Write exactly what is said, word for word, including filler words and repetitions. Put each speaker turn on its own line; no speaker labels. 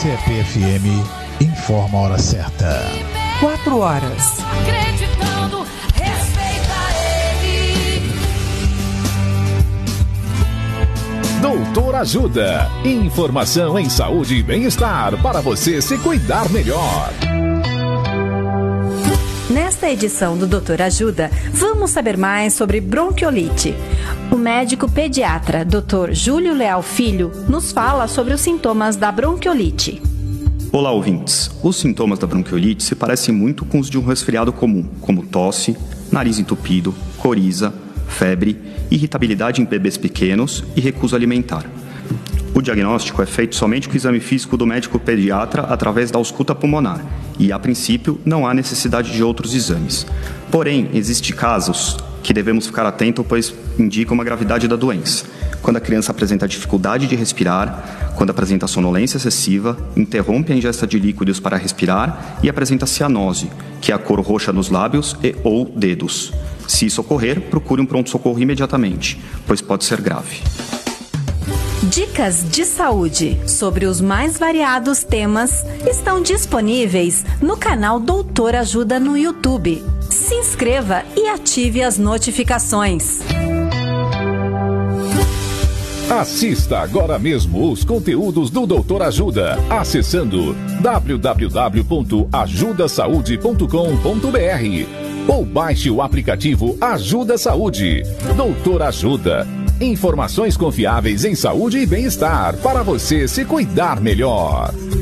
C E P F M informa a hora certa.
Quatro horas.
Acreditando, respeita ele.
Doutor Ajuda. Informação em saúde e bem-estar para você se cuidar melhor.
Nesta edição do Doutor Ajuda, vamos saber mais sobre bronquiolite. O médico pediatra doutor Júlio Leal Filho nos fala sobre os sintomas da bronquiolite.
Olá, ouvintes. Os sintomas da bronquiolite se parecem muito com os de um resfriado comum, como tosse, nariz entupido, coriza, febre, irritabilidade em bebês pequenos e recusa alimentar. O diagnóstico é feito somente com o exame físico do médico pediatra através da ausculta pulmonar e, a princípio, não há necessidade de outros exames. Porém, existem casos que devemos ficar atentos, pois indicam uma gravidade da doença. Quando a criança apresenta dificuldade de respirar, quando apresenta sonolência excessiva, interrompe a ingesta de líquidos para respirar e apresenta cianose, que é a cor roxa nos lábios e ou dedos. Se isso ocorrer, procure um pronto-socorro imediatamente, pois pode ser grave.
Dicas de saúde sobre os mais variados temas estão disponíveis no canal Doutor Ajuda no YouTube. Se inscreva e ative as notificações.
Assista agora mesmo os conteúdos do Doutor Ajuda, acessando w w w ponto ajuda saúde ponto com ponto b r ou baixe o aplicativo Ajuda Saúde. Doutor Ajuda. Informações confiáveis em saúde e bem-estar para você se cuidar melhor.